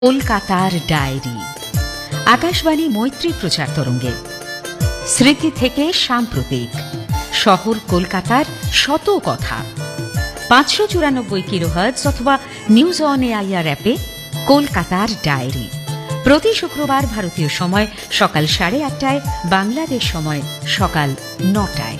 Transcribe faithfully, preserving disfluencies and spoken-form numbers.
কলকাতার ডায়েরি। আকাশবাণী মৈত্রী প্রচার তরঙ্গে স্মৃতি থেকে সাম্প্রতিক শহর কলকাতার শত কথা। পাঁচশো চুরানব্বই কিলোহার্টজ অথবা নিউজ অন এআইআর অ্যাপে কলকাতার ডায়েরি। প্রতি শুক্রবার ভারতীয় সময় সকাল সাড়ে আটটায়, বাংলাদেশ সময় সকাল নটায়।